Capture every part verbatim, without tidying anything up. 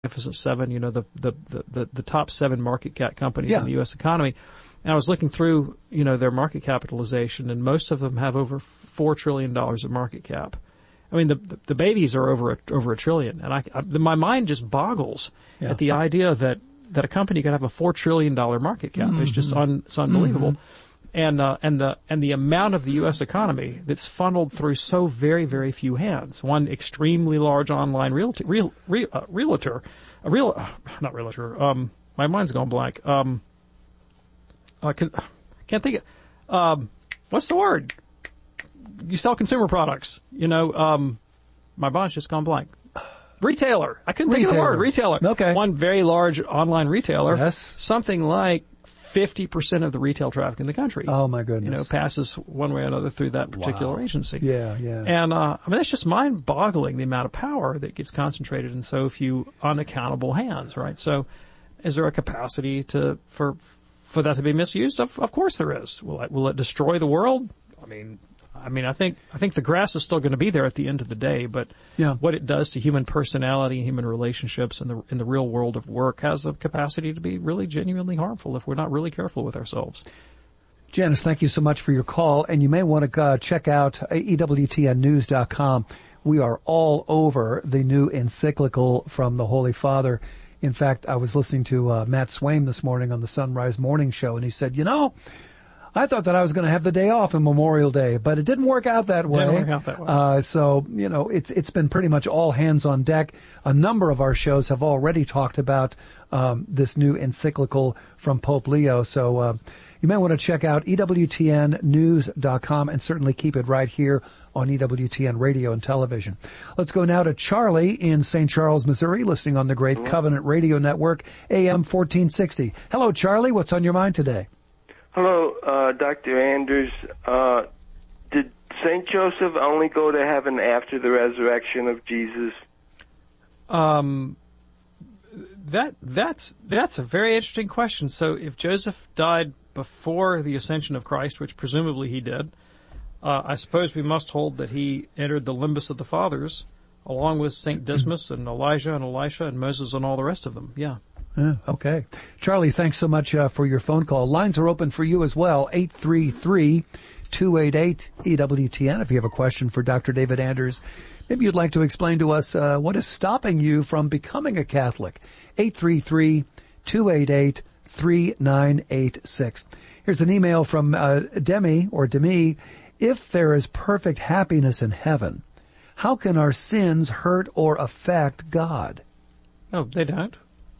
Magnificent Seven, you know, the, the, the, the, the top seven market cap companies Yeah. in the U S economy. And I was looking through, you know, their market capitalization, and most of them have over four trillion dollars of market cap. I mean, the, the, the babies are over a, over a trillion. And I, I, my mind just boggles Yeah. at the idea that, that a company could have a four trillion dollars market cap. Mm-hmm. It's just un, it's unbelievable. Mm-hmm. And, uh, and the, and the amount of the U S economy that's funneled through so very, very few hands. One extremely large online realty, real, real, uh, realtor, a real, uh, not realtor, um, my mind's gone blank. Um, I can, can't think of, um, what's the word? You sell consumer products, you know, um, my mind's just gone blank. Retailer. I couldn't think of the Retailer. word. Retailer. Okay. One very large online retailer. Yes. Something like fifty percent of the retail traffic in the country. Oh my goodness. You know, passes one way or another through that particular Wow. agency. Yeah, yeah. And, uh, I mean, that's just mind-boggling, the amount of power that gets concentrated in so few unaccountable hands, right? So, is there a capacity to, for, for that to be misused? Of, of course there is. Will it, will it destroy the world? I mean, I mean, I think, I think the grass is still going to be there at the end of the day, but Yeah. what it does to human personality, human relationships in the, in the real world of work has a capacity to be really genuinely harmful if we're not really careful with ourselves. Janice, thank you so much for your call. And you may want to uh, check out E W T N news dot com. We are all over the new encyclical from the Holy Father. In fact, I was listening to uh, Matt Swaim this morning on the Sunrise Morning Show, and he said, you know, I thought that I was going to have the day off on Memorial Day, but it didn't work out that way. Didn't work out that way. Uh, so, you know, it's it's been pretty much all hands on deck. A number of our shows have already talked about um, this new encyclical from Pope Leo. So uh, you may want to check out E W T N news dot com and certainly keep it right here on E W T N Radio and Television. Let's go now to Charlie in Saint Charles, Missouri, listening on the Great Covenant Radio Network, A M fourteen sixty. Hello, Charlie. What's on your mind today? Hello, uh, Doctor Anders. Uh, did Saint Joseph only go to heaven after the resurrection of Jesus? Um, that that's that's a very interesting question. So, if Joseph died before the ascension of Christ, which presumably he did, uh, I suppose we must hold that he entered the limbus of the fathers, along with Saint Dismas and Elijah and Elisha and Moses and all the rest of them. Yeah. Yeah, okay. Charlie, thanks so much uh, for your phone call. Lines are open for you as well, eight three three, two eight eight, E W T N. If you have a question for Doctor David Anders, maybe you'd like to explain to us uh, what is stopping you from becoming a Catholic. eight three three, two eight eight, three nine eight six. Here's an email from uh, Demi, or Demi. If there is perfect happiness in heaven, how can our sins hurt or affect God? No, they don't.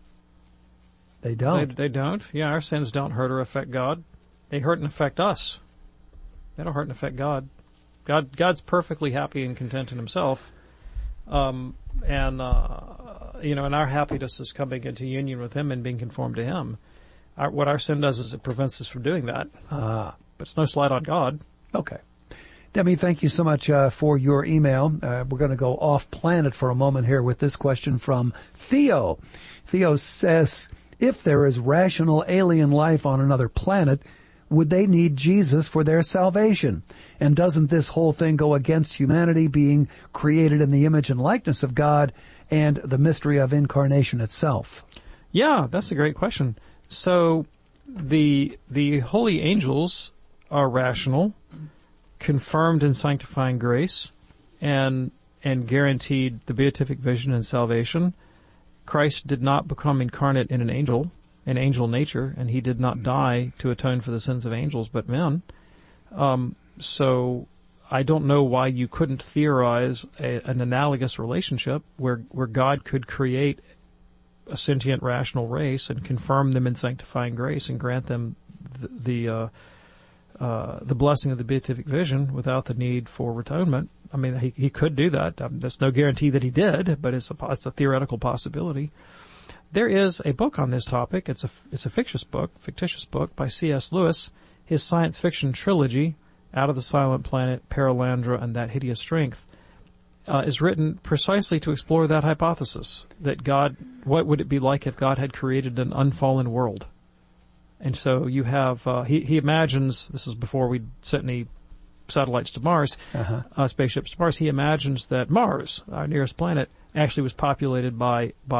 They don't. They, they don't. Yeah, our sins don't hurt or affect God. They hurt and affect us. They don't hurt and affect God. God, God's perfectly happy and content in Himself, um, and uh, you know, and our happiness is coming into union with Him and being conformed to Him. Our, what our sin does is it prevents us from doing that. Ah, but it's no slight on God. Okay. Demi, thank you so much uh, for your email. Uh, we're going to go off planet for a moment here with this question from Theo. Theo says, if there is rational alien life on another planet, would they need Jesus for their salvation? And doesn't this whole thing go against humanity being created in the image and likeness of God and the mystery of incarnation itself? Yeah, that's a great question. So the the holy angels are rational, confirmed in sanctifying grace, and and guaranteed the beatific vision and salvation. Christ did not become incarnate in an angel, an angel nature, and He did not die to atone for the sins of angels but men. Um, so I don't know why you couldn't theorize a, an analogous relationship where where God could create a sentient, rational race and confirm them in sanctifying grace and grant them the the, uh, uh, the blessing of the beatific vision without the need for atonement. I mean, he he could do that. Um, there's no guarantee that he did, but it's a it's a theoretical possibility. There is a book on this topic. It's a it's a fictitious book, fictitious book by C S Lewis. His science fiction trilogy, Out of the Silent Planet, Paralandra, and That Hideous Strength, uh, is written precisely to explore that hypothesis, that God, what would it be like if God had created an unfallen world? And so you have, uh, he, he imagines, this is before we sent any satellites to Mars, uh-huh. uh, spaceships to Mars, he imagines that Mars, our nearest planet, actually was populated by, by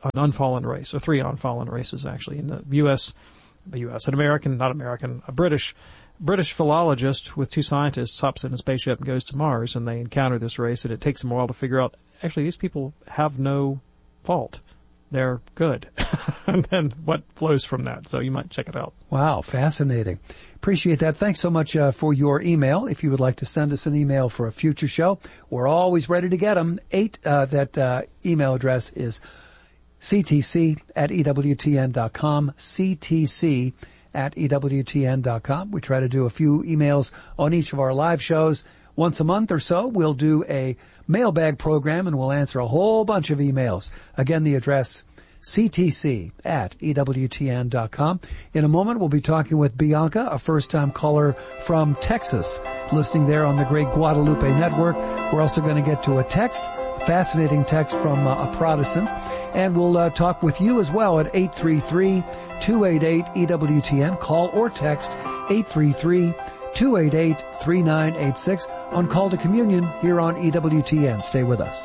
an unfallen race, or three unfallen races actually. In the U S, the U S, an American, not American, a British, British philologist with two scientists hops in a spaceship and goes to Mars, and they encounter this race, and it takes them a while to figure out, actually, these people have no fault. They're good. And then what flows from that. So you might check it out. Wow, fascinating. Appreciate that. Thanks so much uh, for your email. If you would like to send us an email for a future show, we're always ready to get them. Eight, uh, that uh, email address is c t c at e w t n dot com, c t c at e w t n dot com. We try to do a few emails on each of our live shows. Once a month or so, we'll do a mailbag program, and we'll answer a whole bunch of emails. Again, the address, c t c at e w t n dot com. In a moment, we'll be talking with Bianca, a first-time caller from Texas, listening there on the Great Guadalupe Network. We're also going to get to a text, a fascinating text from uh, a Protestant, and we'll uh, talk with you as well at eight three three, two eight eight, E W T N. Call or text eight three three, two eight eight, three nine eight six on Call to Communion here on E W T N. Stay with us.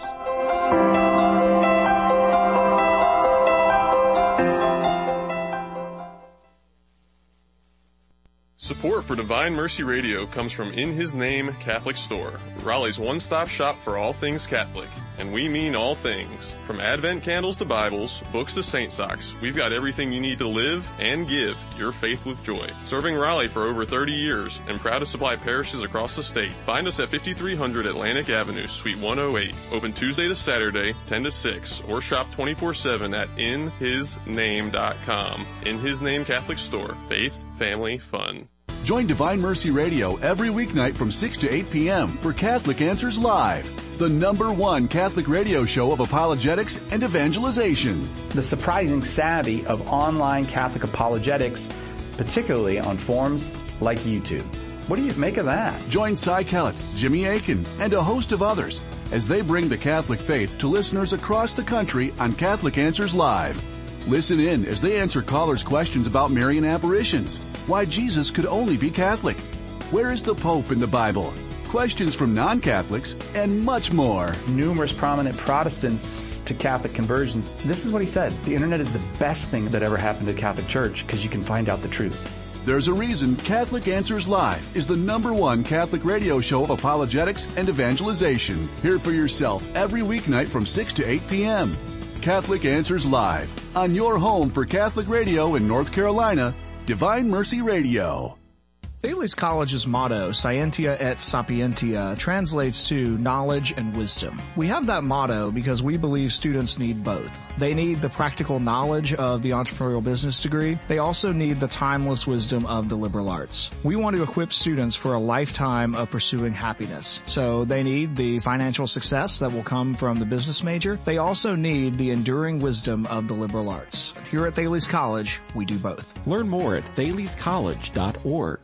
Support for Divine Mercy Radio comes from In His Name Catholic Store, Raleigh's one-stop shop for all things Catholic. And we mean all things. From Advent candles to Bibles, books to saint socks, we've got everything you need to live and give your faith with joy. Serving Raleigh for over thirty years and proud to supply parishes across the state. Find us at fifty-three hundred Atlantic Avenue, Suite one oh eight. Open Tuesday to Saturday, ten to six, or shop twenty-four seven at in his name dot com. In His Name Catholic Store. Faith, family, fun. Join Divine Mercy Radio every weeknight from six to eight p.m. for Catholic Answers Live, the number one Catholic radio show of apologetics and evangelization. The surprising savvy of online Catholic apologetics, particularly on forums like YouTube. What do you make of that? Join Cy Kellett, Jimmy Akin, and a host of others as they bring the Catholic faith to listeners across the country on Catholic Answers Live. Listen in as they answer callers' questions about Marian apparitions, why Jesus could only be Catholic, where is the Pope in the Bible, questions from non-Catholics, and much more. Numerous prominent Protestants to Catholic conversions. This is what he said. The internet is the best thing that ever happened to the Catholic Church because you can find out the truth. There's a reason Catholic Answers Live is the number one Catholic radio show of apologetics and evangelization. Hear it for yourself every weeknight from six to eight p.m. Catholic Answers Live on your home for Catholic radio in North Carolina, Divine Mercy Radio. Thales College's motto, Scientia et Sapientia, translates to knowledge and wisdom. We have that motto because we believe students need both. They need the practical knowledge of the entrepreneurial business degree. They also need the timeless wisdom of the liberal arts. We want to equip students for a lifetime of pursuing happiness. So they need the financial success that will come from the business major. They also need the enduring wisdom of the liberal arts. Here at Thales College, we do both. Learn more at thales college dot org.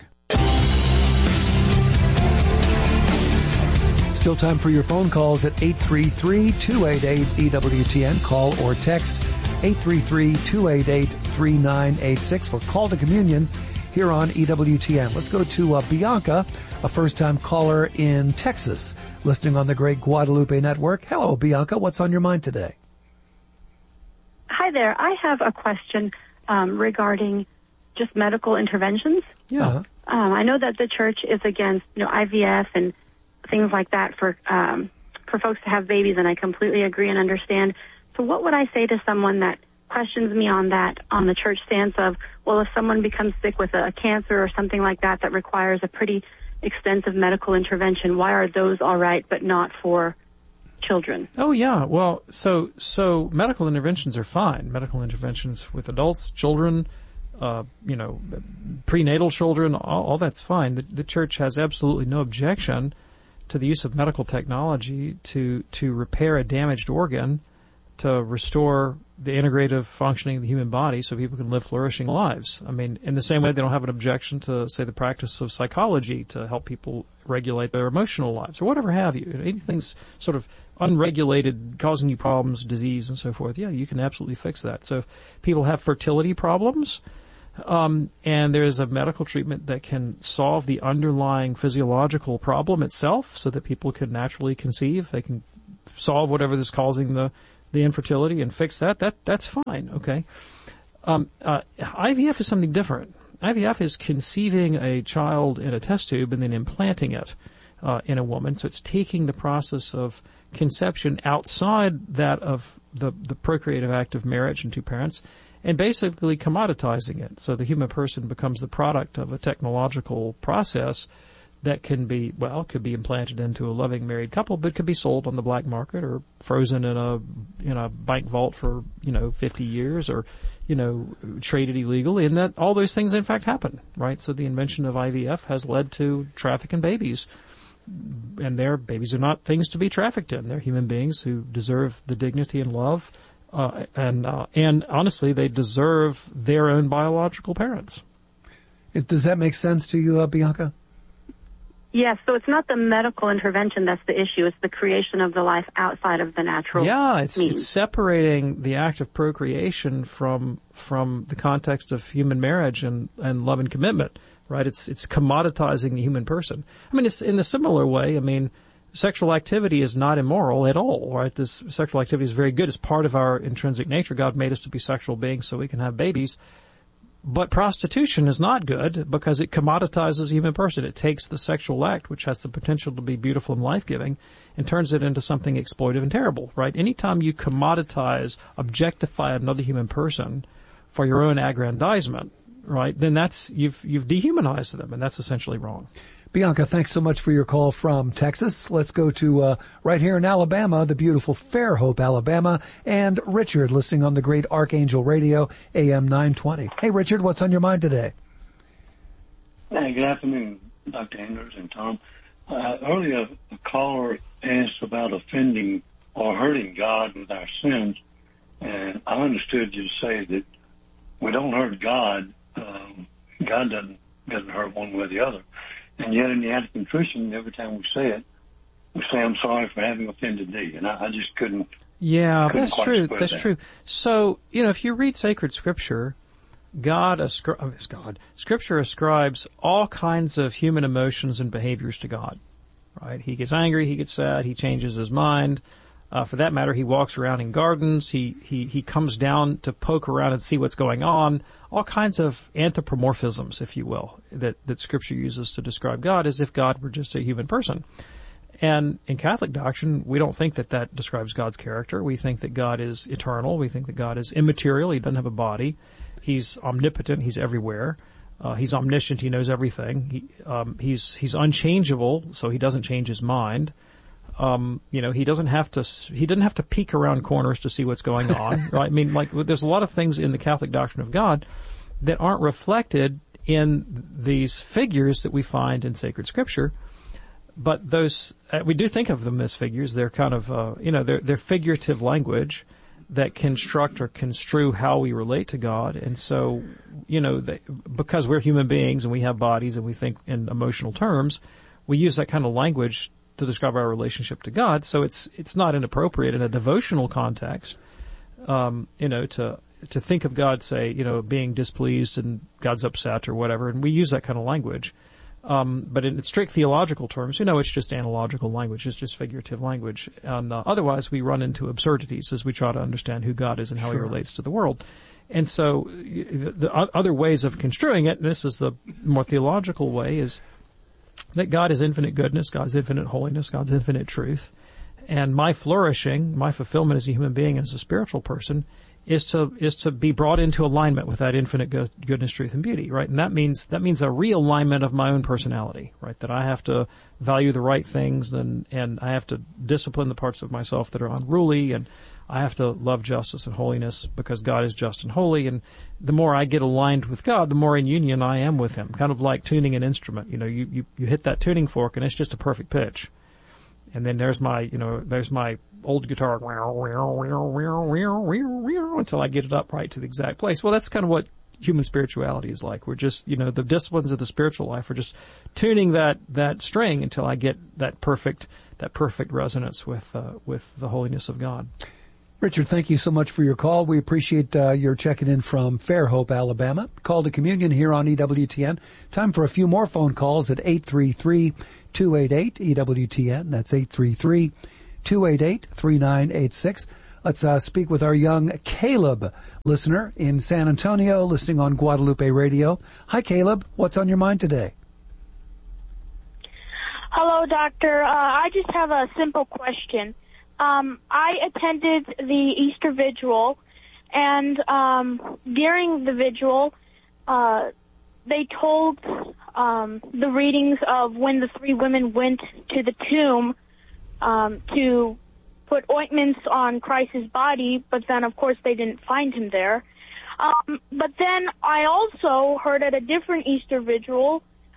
Still time for your phone calls at eight three three, two eight eight, E W T N. Call or text eight three three, two eight eight, three nine eight six for Call to Communion here on E W T N. Let's go to uh, Bianca, a first-time caller in Texas, listening on the Great Guadalupe Network. Hello, Bianca. What's on your mind today? Hi there. I have a question um, regarding just medical interventions. Yeah. Uh-huh. Um, I know that the church is against, you know, I V F and things like that for um, for folks to have babies, and I completely agree and understand. So what would I say to someone that questions me on that, on the church stance of, well, if someone becomes sick with a cancer or something like that that requires a pretty extensive medical intervention, why are those all right but not for children? Oh, yeah. Well, so so medical interventions are fine. Medical interventions with adults, children, uh, you know, prenatal children, all, all that's fine. The, the church has absolutely no objection to the use of medical technology to to repair a damaged organ, to restore the integrative functioning of the human body so people can live flourishing lives. I mean, in the same way they don't have an objection to, say, the practice of psychology to help people regulate their emotional lives or whatever have you. Anything's sort of unregulated, causing you problems, disease, and so forth, yeah, you can absolutely fix that. So if people have fertility problems, Um, and there's a medical treatment that can solve the underlying physiological problem itself so that people can naturally conceive. They can solve whatever is causing the, the infertility and fix that, that that's fine, okay? Um, uh, I V F is something different. I V F is conceiving a child in a test tube and then implanting it uh, in a woman. So it's taking the process of conception outside that of the, the procreative act of marriage and two parents and basically commoditizing it. So the human person becomes the product of a technological process that can be, well, could be implanted into a loving married couple, but could be sold on the black market or frozen in a, in a bank vault for, you know, fifty years or, you know, traded illegally. And that all those things in fact happen, right? So the invention of I V F has led to trafficking babies. And their babies are not things to be trafficked in. They're human beings who deserve the dignity and love, uh, and, uh, and honestly, they deserve their own biological parents. Does that make sense to you, uh, Bianca? Yes, so it's not the medical intervention that's the issue. It's the creation of the life outside of the natural Yeah, it's, means. it's separating the act of procreation from from the context of human marriage and, and love and commitment, right? It's it's commoditizing the human person. I mean, it's in a similar way. I mean, sexual activity is not immoral at all, right? This sexual activity is very good. It's part of our intrinsic nature. God made us to be sexual beings so we can have babies. But prostitution is not good because it commoditizes the human person. It takes the sexual act, which has the potential to be beautiful and life-giving, and turns it into something exploitive and terrible, right? Anytime you commoditize, objectify another human person for your own aggrandizement, right, then that's, you've, you've dehumanized them, and that's essentially wrong. Bianca, thanks so much for your call from Texas. Let's go to uh, right here in Alabama, the beautiful Fairhope, Alabama, and Richard listening on the great Archangel Radio, A M nine twenty. Hey, Richard, what's on your mind today? Hey, good afternoon, Doctor Anders and Tom. Uh, earlier, a caller asked about offending or hurting God with our sins, and I understood you to say that we don't hurt God. Um, God doesn't doesn't hurt one way or the other. And yet in the act of contrition, every time we say it, we say, I'm sorry for having offended thee. And I, I just couldn't. Yeah, couldn't that's true. That's that. true. So, you know, if you read sacred scripture, God, ascri- oh, it's God, scripture ascribes all kinds of human emotions and behaviors to God, right? He gets angry, he gets sad, he changes his mind. Uh, for that matter, he walks around in gardens. He, he, he comes down to poke around and see what's going on. All kinds of anthropomorphisms, if you will, that, that scripture uses to describe God as if God were just a human person. And in Catholic doctrine, we don't think that that describes God's character. We think that God is eternal. We think that God is immaterial. He doesn't have a body. He's omnipotent. He's everywhere. Uh, he's omniscient. He knows everything. He, um, he's, he's unchangeable, so he doesn't change his mind. Um, you know, he doesn't have to, he didn't have to peek around corners to see what's going on, right? I mean, like, there's a lot of things in the Catholic doctrine of God that aren't reflected in these figures that we find in sacred scripture. But those, uh, we do think of them as figures. They're kind of, uh, you know, they're, they're figurative language that construct or construe how we relate to God. And so, you know, they, because we're human beings and we have bodies and we think in emotional terms, we use that kind of language to describe our relationship to God. So it's, it's not inappropriate in a devotional context, um, you know, to, to think of God, say, you know, being displeased and God's upset or whatever. And we use that kind of language. Um, but in strict theological terms, you know, it's just analogical language. It's just figurative language. And, uh, otherwise we run into absurdities as we try to understand who God is and how Sure. he relates to the world. And so the, the other ways of construing it, and this is the more theological way, is that God is infinite goodness, God's infinite holiness, God's infinite truth. And my flourishing, my fulfillment as a human being, as a spiritual person, is to, is to be brought into alignment with that infinite good, goodness, truth, and beauty, right? And that means, that means a realignment of my own personality, right? That I have to value the right things and, and I have to discipline the parts of myself that are unruly, and I have to love justice and holiness because God is just and holy. And the more I get aligned with God, the more in union I am with him. Kind of like tuning an instrument. You know, you, you, you hit that tuning fork and it's just a perfect pitch. And then there's my, you know, there's my old guitar until I get it up right to the exact place. Well, that's kind of what human spirituality is like. We're just, you know, the disciplines of the spiritual life are just tuning that, that string until I get that perfect, that perfect resonance with, uh, with the holiness of God. Richard, thank you so much for your call. We appreciate uh, your checking in from Fairhope, Alabama. Call to communion here on E W T N. Time for a few more phone calls at eight three three, two eight eight, E W T N. That's eight three three, two eight eight, three nine eight six. Let's uh, speak with our young Caleb listener in San Antonio, listening on Guadalupe Radio. Hi, Caleb. What's on your mind today? Hello, Doctor. Uh, I just have a simple question. Um, I attended the Easter Vigil, and um, during the Vigil, uh, they told um, the readings of when the three women went to the tomb um, to put ointments on Christ's body, but then, of course, they didn't find him there. Um, but then I also heard at a different Easter Vigil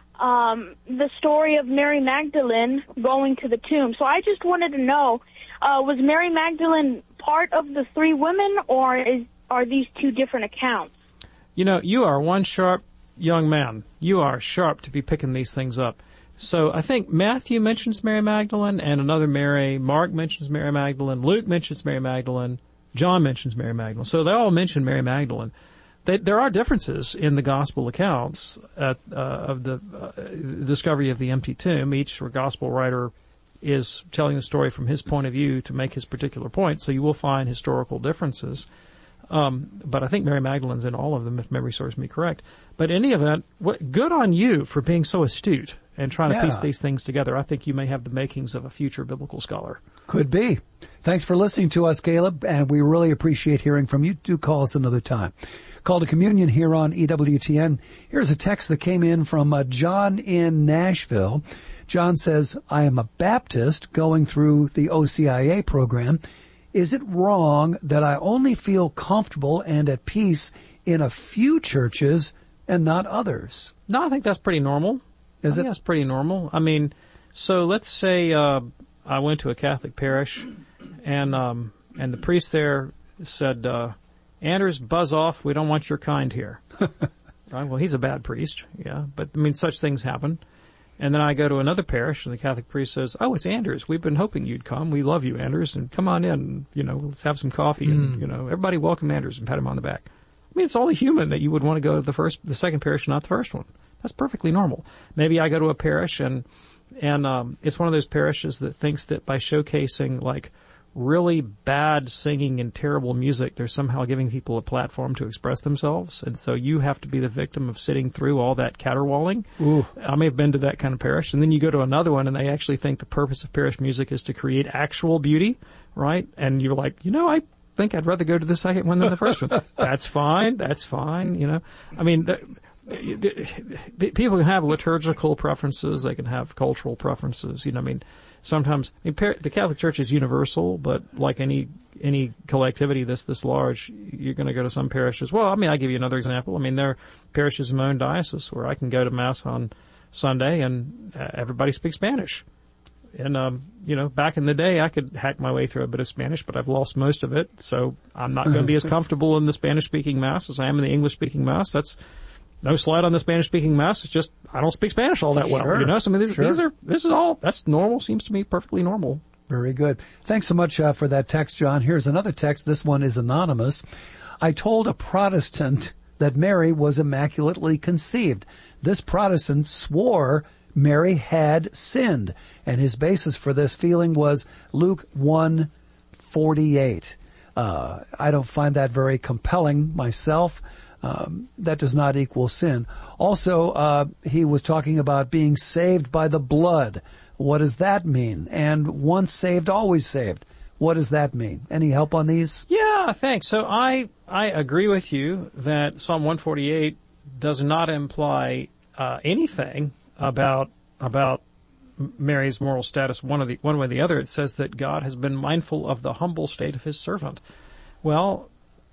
um, the story of Mary Magdalene going to the tomb. So I just wanted to know, uh, was Mary Magdalene part of the three women, or is, are these two different accounts? You know, you are one sharp young man. You are sharp to be picking these things up. So I think Matthew mentions Mary Magdalene and another Mary. Mark mentions Mary Magdalene. Luke mentions Mary Magdalene. John mentions Mary Magdalene. So they all mention Mary Magdalene. They, there are differences in the gospel accounts at, uh, of the uh, discovery of the empty tomb. Each gospel writer is telling the story from his point of view to make his particular point. So you will find historical differences. Um, but I think Mary Magdalene's in all of them, if memory serves me correct. But in any event, what, good on you for being so astute and trying Yeah. to piece these things together. I think you may have the makings of a future biblical scholar. Could be. Thanks for listening to us, Caleb, and we really appreciate hearing from you. Do call us another time. Call to Communion here on E W T N. Here's a text that came in from uh, John in Nashville. John says, I am a Baptist going through the O C I A program. Is it wrong that I only feel comfortable and at peace in a few churches and not others? No, I think that's pretty normal. Is I think it? that's pretty normal. I mean, so let's say uh, I went to a Catholic parish, and um, and the priest there said, uh, Anders, buzz off. We don't want your kind here. Right? Well, he's a bad priest, yeah. But, I mean, such things happen. And then I go to another parish, and the Catholic priest says, oh, it's Anders. We've been hoping you'd come. We love you, Anders, and come on in. And, you know, let's have some coffee. And, Mm. you know, everybody welcome Anders and pat him on the back. I mean, it's only human that you would want to go to the first, the second parish, not the first one. That's perfectly normal. Maybe I go to a parish, and and um, it's one of those parishes that thinks that by showcasing, like, really bad singing and terrible music, they're somehow giving people a platform to express themselves. And so you have to be the victim of sitting through all that caterwauling. Ooh. I may have been to that kind of parish. And then you go to another one, and they actually think the purpose of parish music is to create actual beauty, right? And you're like, you know, I think I'd rather go to the second one than the first one. That's fine. That's fine. You know, I mean, the, the, the, people can have liturgical preferences. They can have cultural preferences. You know, I mean, sometimes I mean, par- the Catholic Church is universal, but like any any collectivity this this large, you're going to go to some parishes. Well, I mean, I'll give you another example. I mean, there are parishes in my own diocese where I can go to Mass on Sunday and uh, everybody speaks Spanish. And, um, you know, back in the day, I could hack my way through a bit of Spanish, but I've lost most of it. So I'm not going to be as comfortable in the Spanish-speaking Mass as I am in the English-speaking Mass. That's no slight on the Spanish-speaking Mass. It's just I don't speak Spanish all that well. Sure. You know, so I mean, these, Sure. these are this is all that's normal. Seems to me perfectly normal. Very good. Thanks so much uh, for that text, John. Here's another text. This one is anonymous. I told a Protestant that Mary was immaculately conceived. This Protestant swore Mary had sinned, and his basis for this feeling was Luke one forty-eight. Uh, I don't find that very compelling myself. Um, that does not equal sin. Also, uh, he was talking about being saved by the blood. What does that mean? And once saved, always saved. What does that mean? Any help on these? Yeah, thanks. So I I agree with you that Psalm one forty-eight does not imply uh, anything about about Mary's moral status one or the one way or the other. It says that God has been mindful of the humble state of his servant. Well,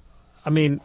I mean,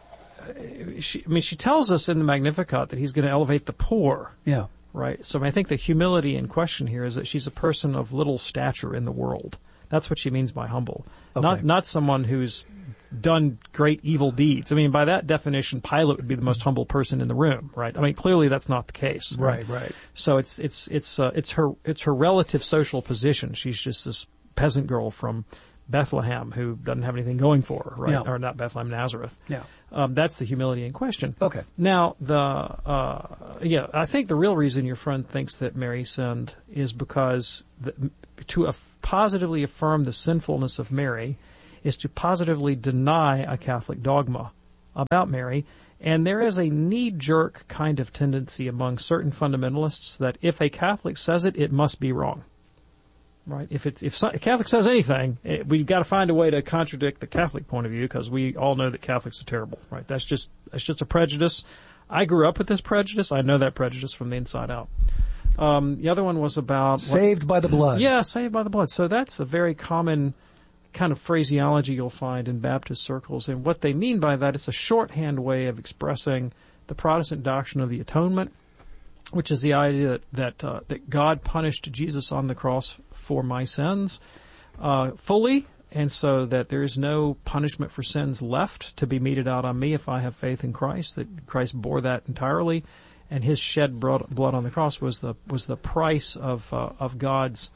she, I mean, she tells us in the Magnificat that he's going to elevate the poor. Yeah. Right. So I think the humility in question here is that she's a person of little stature in the world. That's what she means by humble. Okay. Not not someone who's done great evil deeds. I mean, by that definition, Pilate would be the most humble person in the room, right? I mean, clearly that's not the case. Right, right. So it's it's it's uh, it's her it's her relative social position. She's just this peasant girl from Bethlehem who doesn't have anything going for her, right? Yeah. Or not Bethlehem, Nazareth. Yeah. Um, that's the humility in question. Okay. Now, the uh, yeah, I think the real reason your friend thinks that Mary sinned is because the, to af- positively affirm the sinfulness of Mary is to positively deny a Catholic dogma about Mary. And there is a knee-jerk kind of tendency among certain fundamentalists that if a Catholic says it, it must be wrong. Right? If it's, if a Catholic says anything, it, we've got to find a way to contradict the Catholic point of view, because we all know that Catholics are terrible. Right? That's just, that's just a prejudice. I grew up with this prejudice. I know that prejudice from the inside out. Um, the other one was about saved what, by the blood. Yeah, saved by the blood. So that's a very common kind of phraseology you'll find in Baptist circles. And what they mean by that, it's a shorthand way of expressing the Protestant doctrine of the atonement, which is the idea that that, uh, that God punished Jesus on the cross for my sins uh, fully, and so that there is no punishment for sins left to be meted out on me if I have faith in Christ, that Christ bore that entirely. And his shed blood on the cross was the was the price of uh, of God's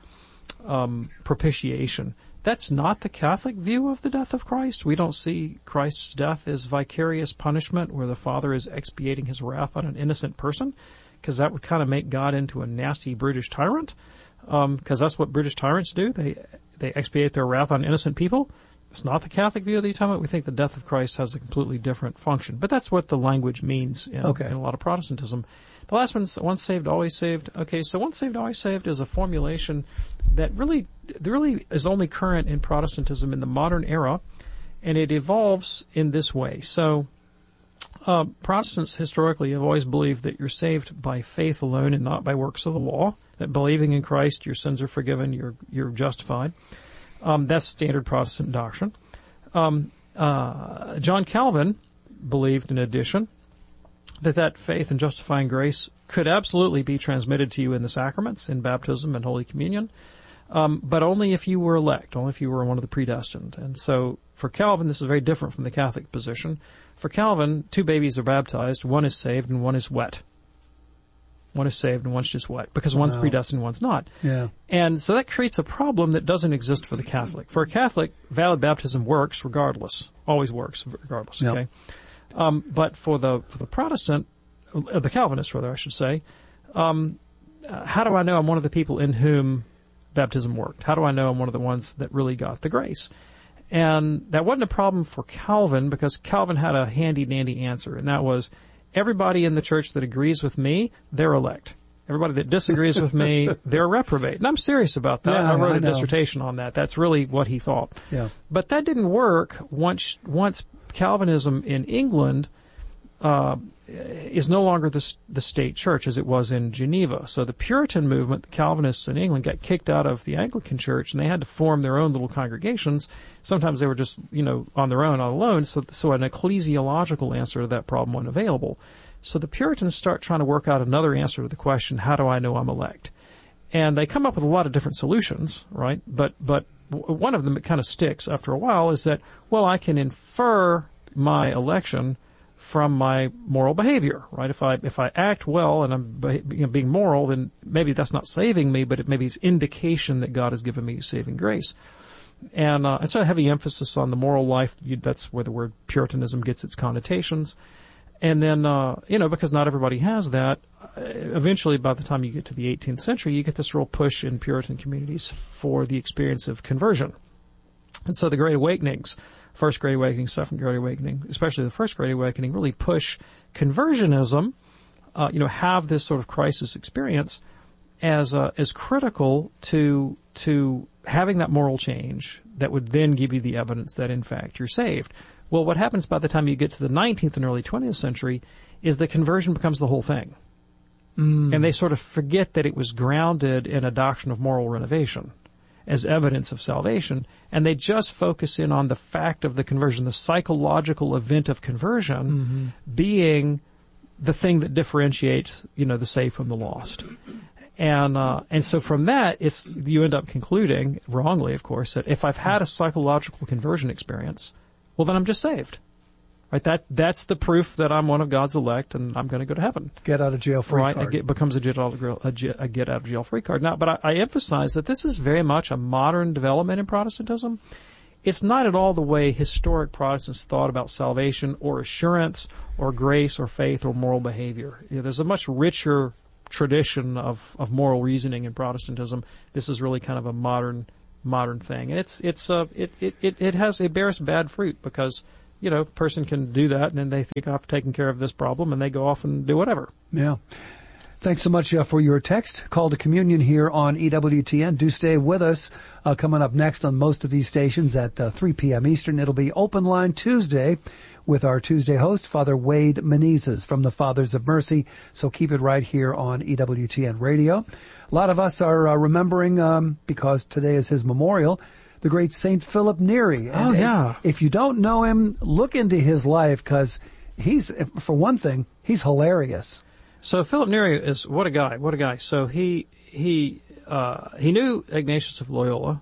um, propitiation. That's not the Catholic view of the death of Christ. We don't see Christ's death as vicarious punishment, where the Father is expiating his wrath on an innocent person, because that would kind of make God into a nasty British tyrant. Because um, that's what British tyrants do. They they expiate their wrath on innocent people. It's not the Catholic view of the atonement. We think the death of Christ has a completely different function. But that's what the language means in, okay. in a lot of Protestantism. The last one's once saved, always saved. Okay, so once saved, always saved is a formulation that really, really is only current in Protestantism in the modern era, and it evolves in this way. So uh, Protestants historically have always believed that you're saved by faith alone and not by works of the law, that believing in Christ, your sins are forgiven, you're you're justified. Um, that's standard Protestant doctrine. Um, uh, John Calvin believed, in addition, that that faith and justifying grace could absolutely be transmitted to you in the sacraments, in baptism and Holy Communion, um, but only if you were elect, only if you were one of the predestined. And so, for Calvin, this is very different from the Catholic position. For Calvin, two babies are baptized, one is saved and one is wet. One is saved and one's just wet, because one's wow. predestined, one's not. Yeah. And so that creates a problem that doesn't exist for the Catholic. For a Catholic, valid baptism works regardless, always works regardless. Yep. Okay. Um, but for the for the Protestant, uh, the Calvinist rather, I should say, um, uh, how do I know I'm one of the people in whom baptism worked? How do I know I'm one of the ones that really got the grace? And that wasn't a problem for Calvin, because Calvin had a handy-dandy answer, and that was, everybody in the church that agrees with me, they're elect. Everybody that disagrees with me, they're reprobate. And I'm serious about that. Yeah, I wrote I a know. dissertation on that. That's really what he thought. Yeah. But that didn't work once once Calvinism in England uh, is no longer the, the state church as it was in Geneva. So the Puritan movement, the Calvinists in England, got kicked out of the Anglican church, and they had to form their own little congregations. Sometimes they were just, you know, on their own, on alone, so, so an ecclesiological answer to that problem wasn't available. So the Puritans start trying to work out another answer to the question, how do I know I'm elect? And they come up with a lot of different solutions, right? But, but one of them that kind of sticks after a while is that, well, I can infer my election from my moral behavior, right? If I, if I act well and I'm you know, being moral, then maybe that's not saving me, but it maybe it's indication that God has given me saving grace. And, uh, it's a heavy emphasis on the moral life. You, that's where the word Puritanism gets its connotations. And then, uh, you know, because not everybody has that, uh, eventually by the time you get to the eighteenth century, you get this real push in Puritan communities for the experience of conversion. And so the Great Awakenings, First Great Awakening, Second Great Awakening, especially the First Great Awakening, really push conversionism, uh, you know, have this sort of crisis experience as, uh, as critical to, to having that moral change that would then give you the evidence that in fact you're saved. Well, what happens by the time you get to the nineteenth and early twentieth century is the conversion becomes the whole thing. Mm. And they sort of forget that it was grounded in a doctrine of moral renovation as evidence of salvation, and they just focus in on the fact of the conversion, the psychological event of conversion mm-hmm. being the thing that differentiates, you know, the saved from the lost. And, uh, and so from that, it's, you end up concluding, wrongly of course, that if I've had a psychological conversion experience, well then I'm just saved. Right? That, that's the proof that I'm one of God's elect and I'm going to go to heaven. Get out of jail free right? card. Right? It becomes a get out of, a, a get out of jail free card. Now, but I, I emphasize that this is very much a modern development in Protestantism. It's not at all the way historic Protestants thought about salvation or assurance or grace or faith or moral behavior. You know, there's a much richer tradition of, of moral reasoning in Protestantism. This is really kind of a modern modern thing. And it's, it's, uh, it, it, it, it has, it bears bad fruit because, you know, a person can do that and then they think I've taken care of this problem and they go off and do whatever. Yeah. Thanks so much uh, for your text. Call to communion here on E W T N. Do stay with us. Uh, coming up next on most of these stations at uh, three p.m. Eastern, it'll be Open Line Tuesday with our Tuesday host, Father Wade Menezes from the Fathers of Mercy. So keep it right here on E W T N Radio. A lot of us are uh, remembering, um, because today is his memorial, the great Saint Philip Neri. And, oh, yeah. If you don't know him, look into his life because he's, for one thing, he's hilarious. So Philip Neri is, what a guy, what a guy. So he, he, uh, he knew Ignatius of Loyola.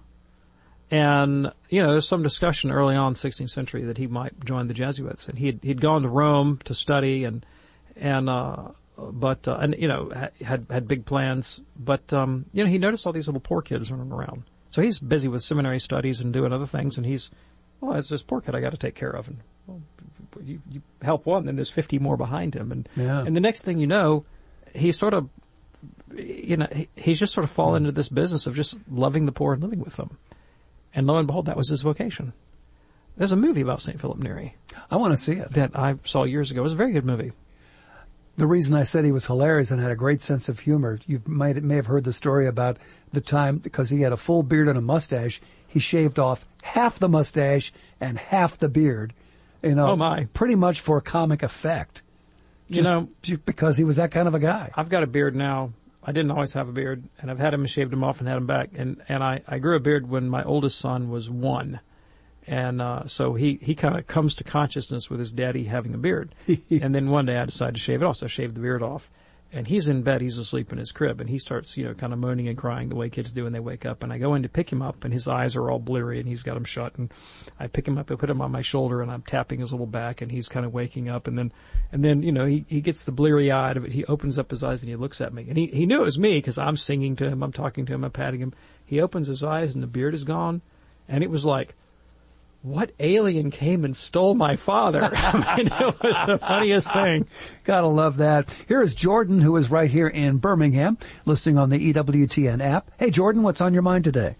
And, you know, there's some discussion early on in the sixteenth century that he might join the Jesuits. And he'd, he'd gone to Rome to study and, and, uh, but, uh, and, you know, had, had big plans. But, um, you know, he noticed all these little poor kids running around. So he's busy with seminary studies and doing other things. And he's, well, it's this poor kid I got to take care of. And, well, You, you help one, then there's fifty more behind him, and yeah. and the next thing you know, he sort of, you know, he, he's just sort of fallen into this business of just loving the poor and living with them, and lo and behold, that was his vocation. There's a movie about Saint Philip Neri. I want to see it. That I saw years ago. It was a very good movie. The reason I said he was hilarious and had a great sense of humor, you might may have heard the story about the time because he had a full beard and a mustache, he shaved off half the mustache and half the beard. You know, oh my. Pretty much for comic effect. Just, you know, just because he was that kind of a guy. I've got a beard now. I didn't always have a beard, and I've had him and shaved him off and had him back. And, and I, I grew a beard when my oldest son was one. And, uh, so he, he kind of comes to consciousness with his daddy having a beard. And then one day I decided to shave it off, so I shaved the beard off. And he's in bed, he's asleep in his crib, and he starts, you know, kind of moaning and crying the way kids do when they wake up. And I go in to pick him up, and his eyes are all bleary, and he's got them shut. And I pick him up, I put him on my shoulder, and I'm tapping his little back, and he's kind of waking up. And then, and then, you know, he, he gets the bleary eye out of it. He opens up his eyes, and he looks at me. And he, he knew it was me, because I'm singing to him, I'm talking to him, I'm patting him. He opens his eyes, and the beard is gone. And it was like, what alien came and stole my father? I mean, it was the funniest thing. Gotta love that. Here is Jordan, who is right here in Birmingham, listening on the E W T N app. Hey, Jordan, what's on your mind today?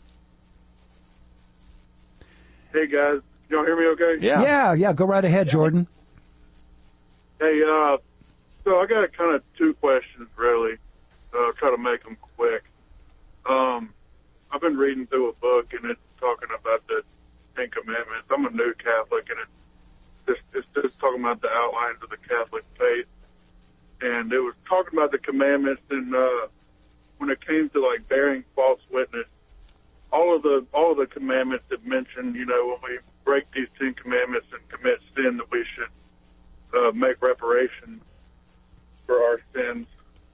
Hey, guys. Y'all hear me okay? Yeah. Yeah, yeah. Go right ahead, Jordan. Hey, uh, so I got kind of two questions, really. Uh, I'll try to make them quick. Um, I've been reading through a book, and it's talking about the Ten Commandments. I'm a new Catholic, and it's just, it's just talking about the outlines of the Catholic faith. And it was talking about the commandments, and uh, when it came to like bearing false witness, all of the all of the commandments that mention, you know, when we break these Ten Commandments and commit sin, that we should uh, make reparation for our sins.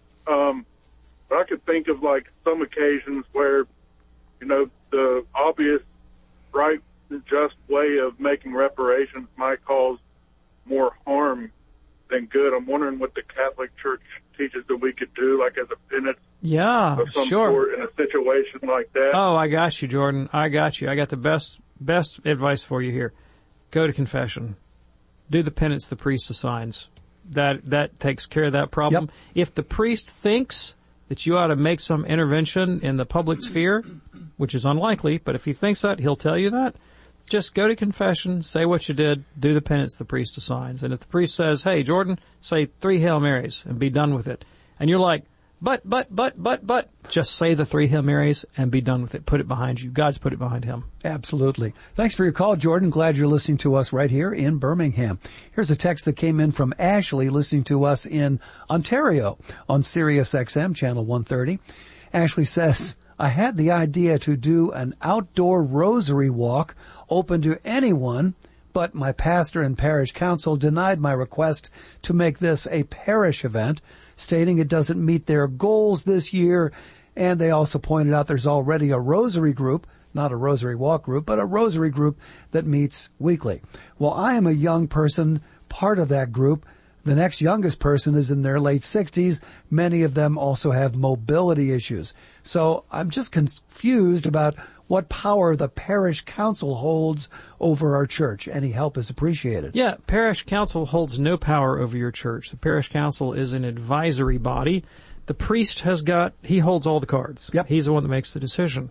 Um, but I could think of like some occasions where, you know, the obvious right just way of making reparations might cause more harm than good. I'm wondering what the Catholic Church teaches that we could do, like as a penance yeah, of some sure. sort in a situation like that. Oh, I got you, Jordan. I got you. I got the best best advice for you here. Go to confession. Do the penance the priest assigns. That that takes care of that problem. Yep. If the priest thinks that you ought to make some intervention in the public sphere, which is unlikely, but if he thinks that, he'll tell you that. Just go to confession, say what you did, do the penance the priest assigns. And if the priest says, hey, Jordan, say three Hail Marys and be done with it. And you're like, but, but, but, but, but, just say the three Hail Marys and be done with it. Put it behind you. God's put it behind him. Absolutely. Thanks for your call, Jordan. Glad you're listening to us right here in Birmingham. Here's a text that came in from Ashley, listening to us in Ontario on Sirius X M, channel one thirty. Ashley says, I had the idea to do an outdoor rosary walk open to anyone, but my pastor and parish council denied my request to make this a parish event, stating it doesn't meet their goals this year. And they also pointed out there's already a rosary group, not a rosary walk group, but a rosary group that meets weekly. Well, I am a young person, part of that group. The next youngest person is in their late sixties. Many of them also have mobility issues. So I'm just confused about what power the parish council holds over our church. Any help is appreciated. Yeah, parish council holds no power over your church. The parish council is an advisory body. The priest has got, he holds all the cards. Yep. He's the one that makes the decision.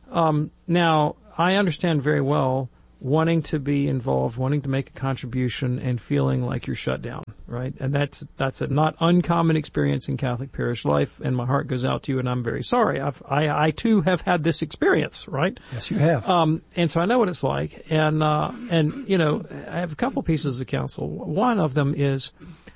Um, now, I understand very well wanting to be involved, wanting to make a contribution, and feeling like you're shut down, right? And that's that's a not uncommon experience in Catholic parish life, and my heart goes out to you, and I'm very sorry. I've, I, I too have had this experience, right? Yes, you have. Um, and so I know what it's like, and uh, and you know, I have a couple pieces of counsel. One of them is,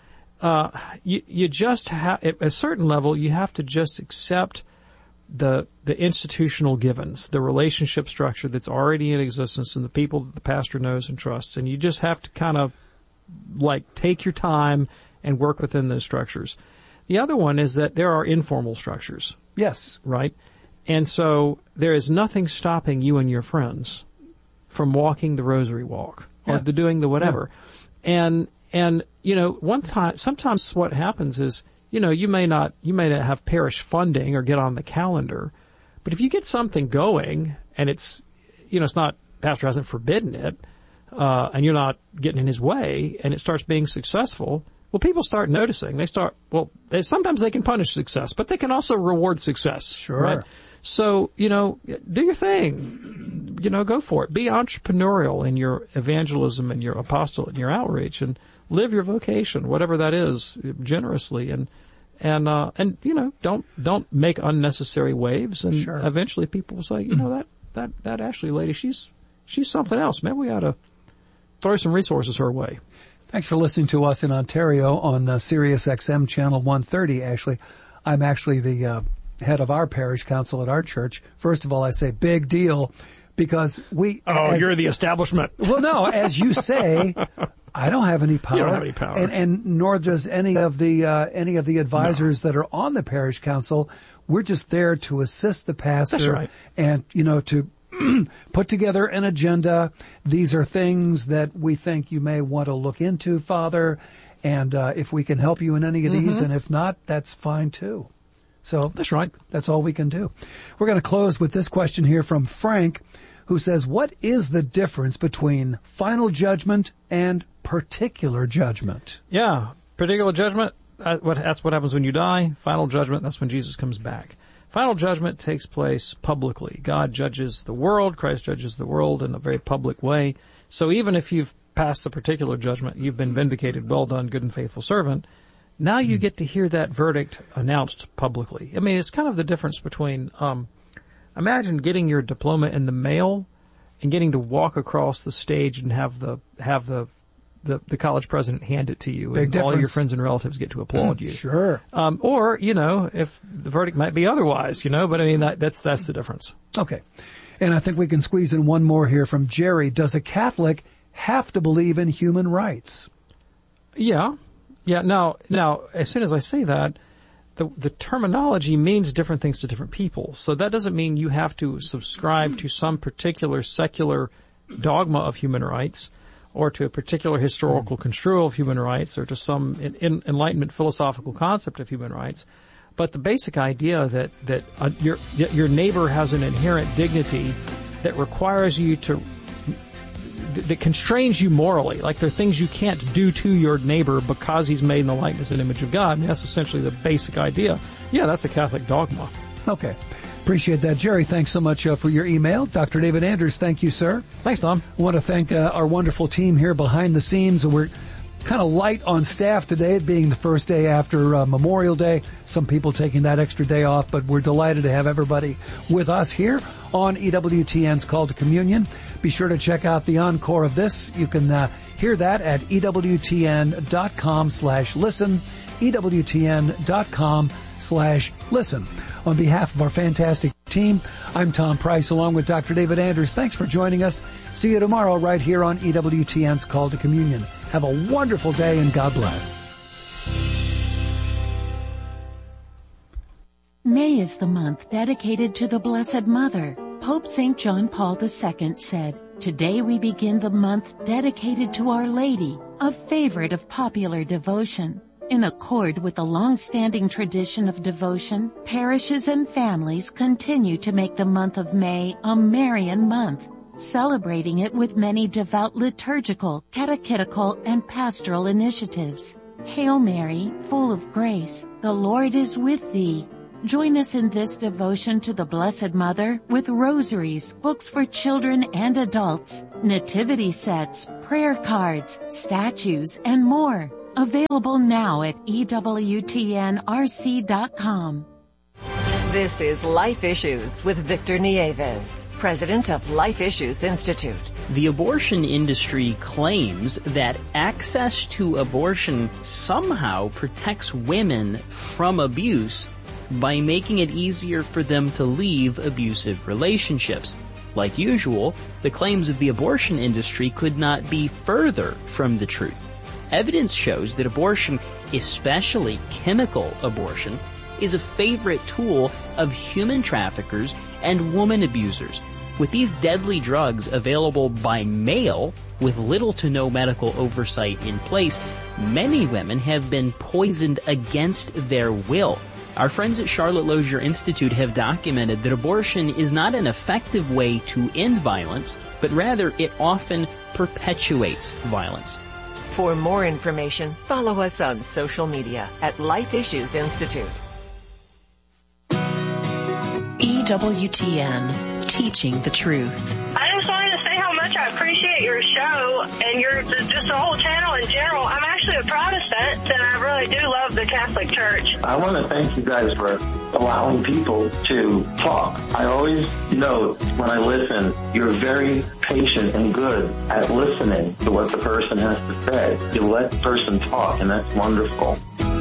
uh, you you just have at a certain level, you have to just accept the the institutional givens, the relationship structure that's already in existence, and the people that the pastor knows and trusts, and you just have to kind of like take your time and work within those structures. The other one is that there are informal structures. Yes. Right? And so there is nothing stopping you and your friends from walking the rosary walk or Yeah. the doing the whatever. Yeah. And and you know, one time sometimes what happens is, you know, you may not, you may not have parish funding or get on the calendar, but if you get something going and it's, you know, it's not, pastor hasn't forbidden it, uh, and you're not getting in his way and it starts being successful, well, people start noticing. They start, well, they, sometimes they can punish success, but they can also reward success. Sure. Right? So, you know, do your thing. You know, go for it. Be entrepreneurial in your evangelism and your apostolate and your outreach, and live your vocation, whatever that is, generously, and and uh, and you know, don't don't make unnecessary waves. And Sure. eventually, people will say, you know, that that that Ashley lady, she's she's something else. Maybe we ought to throw some resources her way. Thanks for listening to us in Ontario on uh, Sirius X M channel one thirty, Ashley. I'm actually the uh, head of our parish council at our church. First of all, I say big deal because we... Oh, as, you're the establishment. Well, no, as you say, I don't have any power. You don't have any power. And, and nor does any of the uh, any of the advisors no. that are on the parish council. We're just there to assist the pastor. That's right. And, you know, to put together an agenda. These are things that we think you may want to look into, Father. And uh, if we can help you in any of these, Mm-hmm. and if not, that's fine too. So that's right. That's all we can do. We're going to close with this question here from Frank, who says, what is the difference between final judgment and particular judgment? Yeah, particular judgment, uh, what, that's what happens when you die. Final judgment, that's when Jesus comes back. Final judgment takes place publicly. God judges the world, Christ judges the world in a very public way. So even if you've passed the particular judgment, you've been vindicated, well done, good and faithful servant, now you get to hear that verdict announced publicly. I mean, it's kind of the difference between, um, imagine getting your diploma in the mail and getting to walk across the stage and have the, have the, the, the college president hand it to you. Big and difference. all your friends and relatives get to applaud you. Sure. Um, or, you know, if the verdict might be otherwise, you know, but I mean, that, that's, that's the difference. Okay. And I think we can squeeze in one more here from Jerry. Does a Catholic have to believe in human rights? Yeah. Yeah. Now, now, as soon as I say that, the, the terminology means different things to different people. So that doesn't mean you have to subscribe to some particular secular dogma of human rights, or to a particular historical construal of human rights, or to some in, in, Enlightenment philosophical concept of human rights. But the basic idea that, that uh, your, your neighbor has an inherent dignity that requires you to, that constrains you morally. Like there are things you can't do to your neighbor because he's made in the likeness and image of God. I mean, that's essentially the basic idea. Yeah, that's a Catholic dogma. Okay. Appreciate that. Jerry, thanks so much uh, for your email. Doctor David Anders, thank you, sir. Thanks, Tom. I want to thank uh, our wonderful team here behind the scenes. We're kind of light on staff today, it being the first day after uh, Memorial Day. Some people taking that extra day off, but we're delighted to have everybody with us here on E W T N's Call to Communion. Be sure to check out the encore of this. You can uh, hear that at ewtn.com slash listen, ewtn.com slash listen. On behalf of our fantastic team, I'm Tom Price along with Doctor David Anders. Thanks for joining us. See you tomorrow right here on E W T N's Call to Communion. Have a wonderful day and God bless. May is the month dedicated to the Blessed Mother. Pope Saint John Paul the Second said, "Today we begin the month dedicated to Our Lady, a favorite of popular devotion." In accord with the long-standing tradition of devotion, parishes and families continue to make the month of May a Marian month, celebrating it with many devout liturgical, catechetical, and pastoral initiatives. Hail Mary, full of grace, the Lord is with thee. Join us in this devotion to the Blessed Mother with rosaries, books for children and adults, nativity sets, prayer cards, statues, and more. Available now at E W T N R C dot com. This is Life Issues with Victor Nieves, president of Life Issues Institute. The abortion industry claims that access to abortion somehow protects women from abuse by making it easier for them to leave abusive relationships. Like usual, the claims of the abortion industry could not be further from the truth. Evidence shows that abortion, especially chemical abortion, is a favorite tool of human traffickers and woman abusers. With these deadly drugs available by mail, with little to no medical oversight in place, many women have been poisoned against their will. Our friends at Charlotte Lozier Institute have documented that abortion is not an effective way to end violence, but rather it often perpetuates violence. For more information, follow us on social media at Life Issues Institute. E W T N, teaching the truth. I just wanted to say how much I appreciate your show and your just the whole channel in general. I'm actually a Protestant, and I really do love the Catholic Church. I want to thank you guys for allowing people to talk. I always note when I listen, you're very patient and good at listening to what the person has to say. You let the person talk, and that's wonderful.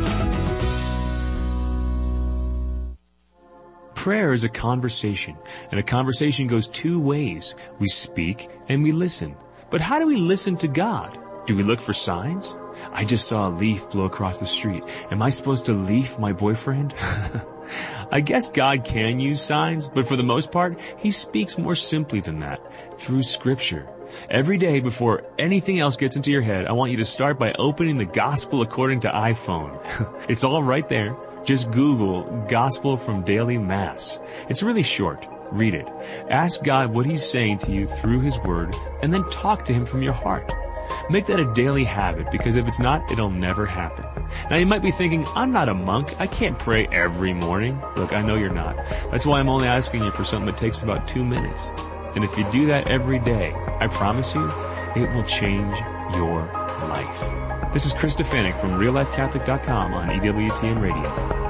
Prayer is a conversation, and a conversation goes two ways. We speak and we listen. But how do we listen to God? Do we look for signs? I just saw a leaf blow across the street. Am I supposed to leaf my boyfriend? I guess God can use signs, but for the most part, He speaks more simply than that, through Scripture. Every day before anything else gets into your head, I want you to start by opening the Gospel according to iPhone. It's all right there. Just Google Gospel from Daily Mass. It's really short. Read it. Ask God what He's saying to you through His Word, and then talk to Him from your heart. Make that a daily habit, because if it's not, it'll never happen. Now you might be thinking, I'm not a monk. I can't pray every morning. Look, I know you're not. That's why I'm only asking you for something that takes about two minutes. And if you do that every day, I promise you, it will change your life. This is Chris Stefanik from Real Life Catholic dot com on E W T N Radio.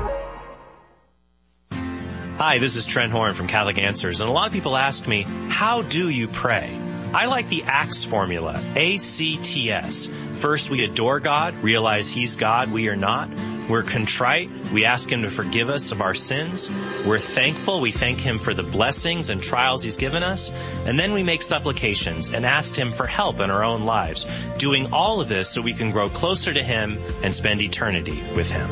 Hi, this is Trent Horn from Catholic Answers, and a lot of people ask me, how do you pray? I like the ACTS formula, A C T S. First, we adore God, realize He's God, we are not. We're contrite, we ask Him to forgive us of our sins. We're thankful, we thank Him for the blessings and trials He's given us. And then we make supplications and ask Him for help in our own lives, doing all of this so we can grow closer to Him and spend eternity with Him.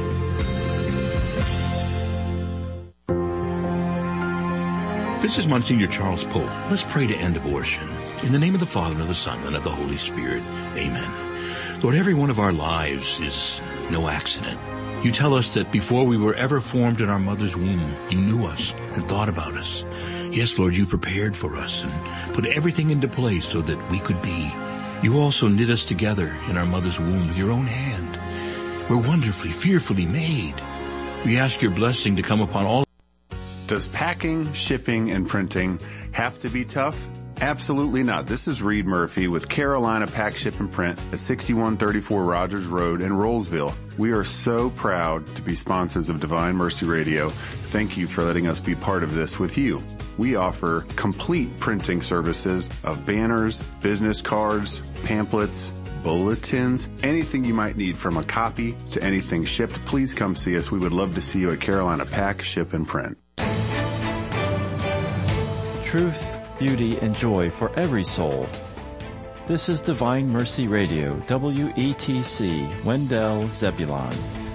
This is Monsignor Charles Pope. Let's pray to end abortion. In the name of the Father, and of the Son, and of the Holy Spirit. Amen. Lord, every one of our lives is no accident. You tell us that before we were ever formed in our mother's womb, you knew us and thought about us. Yes, Lord, you prepared for us and put everything into place so that we could be. You also knit us together in our mother's womb with your own hand. We're wonderfully, fearfully made. We ask your blessing to come upon all. Does packing, shipping, and printing have to be tough? Absolutely not. This is Reed Murphy with Carolina Pack, Ship, and Print at sixty-one thirty-four Rogers Road in Rollsville. We are so proud to be sponsors of Divine Mercy Radio. Thank you for letting us be part of this with you. We offer complete printing services of banners, business cards, pamphlets, bulletins, anything you might need from a copy to anything shipped. Please come see us. We would love to see you at Carolina Pack, Ship, and Print. Truth, beauty, and joy for every soul. This is Divine Mercy Radio, W E T C, Wendell, Zebulon.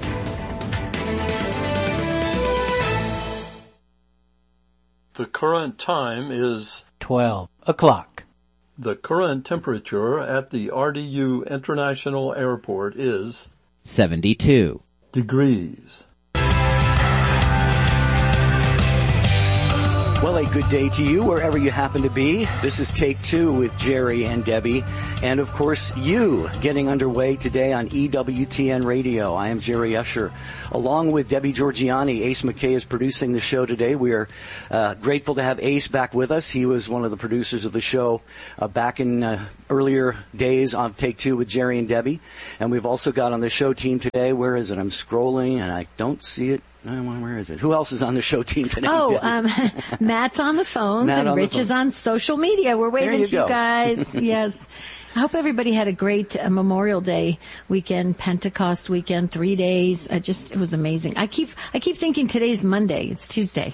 The current time is twelve o'clock. The current temperature at the R D U International Airport is seventy-two degrees. Well, a good day to you wherever you happen to be. This is Take Two with Jerry and Debbie. And, of course, you getting underway today on E W T N Radio. I am Jerry Usher. Along with Debbie Georgiani, Ace McKay is producing the show today. We are uh, grateful to have Ace back with us. He was one of the producers of the show uh, back in uh, earlier days on Take Two with Jerry and Debbie. And we've also got on the show team today, where is it? I'm scrolling and I don't see it. Where is it? Who else is on the show team today? Oh, um, Matt's on the phones Matt and on Rich the is on social media. We're waving you to you go. guys. Yes. I hope everybody had a great uh, Memorial Day weekend, Pentecost weekend, three days. I just, it was amazing. I keep, I keep thinking today's Monday. It's Tuesday.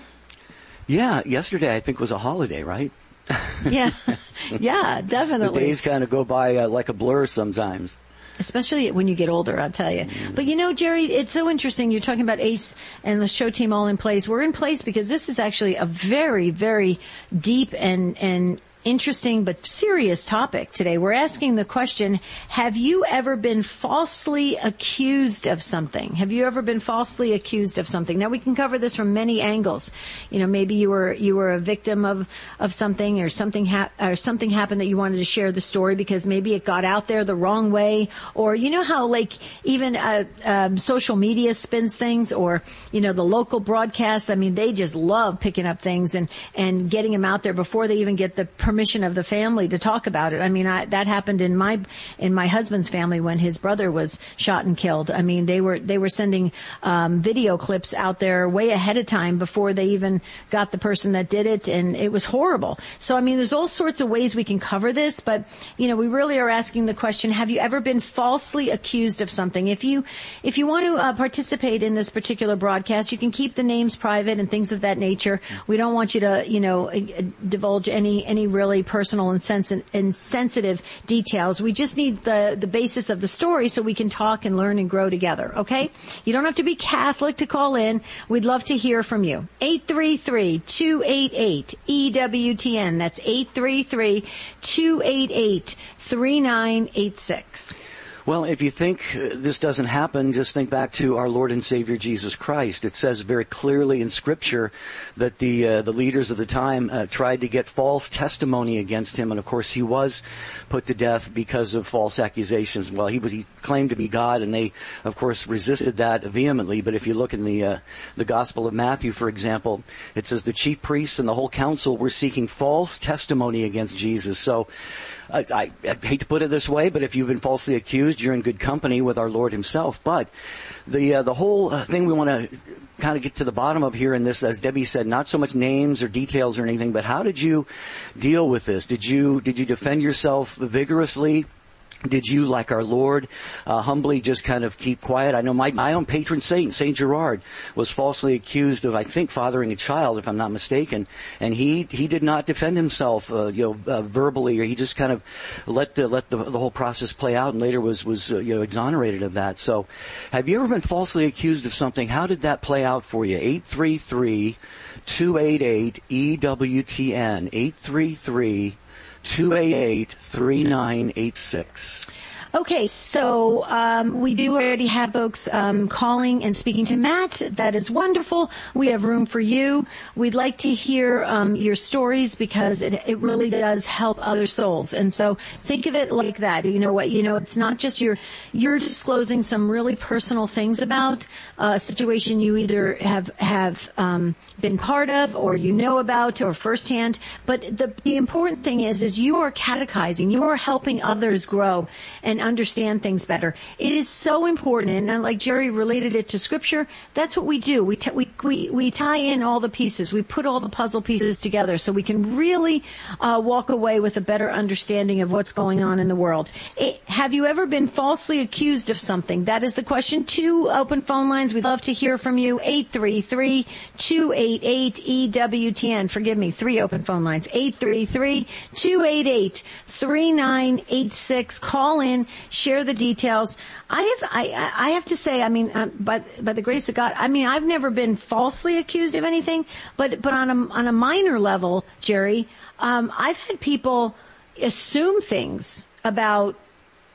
Yeah, yesterday I think was a holiday, right? Yeah. Yeah, definitely. The days kind of go by uh, like a blur sometimes. Especially when you get older, I'll tell you. But you know, Jerry, it's so interesting. You're talking about Ace and the show team all in place. We're in place because this is actually a very, very deep and, and interesting but serious topic today. We're asking the question, have you ever been falsely accused of something? Have you ever been falsely accused of something? Now, we can cover this from many angles. You know, maybe you were you were a victim of of something, or something ha- or something happened that you wanted to share the story because maybe it got out there the wrong way, or you know how like even uh, um, social media spins things, or you know the local broadcasts. I mean, they just love picking up things and and getting them out there before they even get the permission permission of the family to talk about it. I mean, I, that happened in my in my husband's family when his brother was shot and killed. I mean, they were they were sending um, video clips out there way ahead of time before they even got the person that did it, and it was horrible. So, I mean, there's all sorts of ways we can cover this, but you know, we really are asking the question: have you ever been falsely accused of something? If you if you want to uh, participate in this particular broadcast, you can keep the names private and things of that nature. We don't want you to, you know, divulge any any real really personal and, sensi- and sensitive details. We just need the, the basis of the story so we can talk and learn and grow together, okay? You don't have to be Catholic to call in. We'd love to hear from you. eight three three, two eight eight, E W T N. That's eight three three, two eight eight, three nine eight six. Well, if you think this doesn't happen, just think back to our Lord and Savior Jesus Christ. It says very clearly in Scripture that the uh, the leaders of the time uh, tried to get false testimony against him, and of course he was put to death because of false accusations. Well, he was he claimed to be God, and they, of course, resisted that vehemently. But if you look in the uh, the Gospel of Matthew, for example, it says the chief priests and the whole council were seeking false testimony against Jesus. So I, I, I hate to put it this way, but if you've been falsely accused, you're in good company with our Lord himself. But the uh, the whole uh, thing we want to kind of get to the bottom of here in this, as Debbie said, not so much names or details or anything, but how did you deal with this? Did you did you defend yourself vigorously? Did you, like our Lord, uh, humbly just kind of keep quiet? I know my, my own patron saint, Saint Gerard, was falsely accused of, I think, fathering a child, if I'm not mistaken. And he, he did not defend himself, uh, you know, uh, verbally, or he just kind of let the, let the, the whole process play out and later was, was, uh, you know, exonerated of that. So, have you ever been falsely accused of something? How did that play out for you? eight three three, two eight eight, E W T N. eight three three, two eight eight, three nine eight six. Okay, so um, we do already have folks um, calling and speaking to Matt. That is wonderful. We have room for you. We'd like to hear um, your stories because it, it really does help other souls. And so think of it like that. You know what? You know, it's not just your you're disclosing some really personal things about a situation you either have have um, been part of or you know about or firsthand. But the the important thing is is you are catechizing. You are helping others grow and understand things better. It is so important, and like Jerry related it to Scripture, that's what we do. We, t- we we we tie in all the pieces. We put all the puzzle pieces together so we can really uh, walk away with a better understanding of what's going on in the world. It, have you ever been falsely accused of something? That is the question. Two open phone lines. We'd love to hear from you. eight three three, two eight eight, E W T N. Forgive me, three open phone lines. eight three three, two eight eight, three nine eight six. Call in. Share the details. I have, I, I have to say, I mean, uh, by, by the grace of God, I mean, I've never been falsely accused of anything, but, but on a, on a minor level, Jerry, um, I've had people assume things about